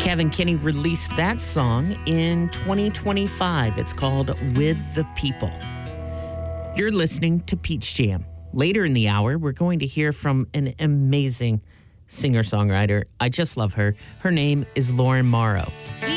Kevin Kinney released that song in 2025. It's called With the People. You're listening to Peach Jam. Later in the hour, we're going to hear from an amazing singer-songwriter. I just love her. Her name is Lauren Morrow.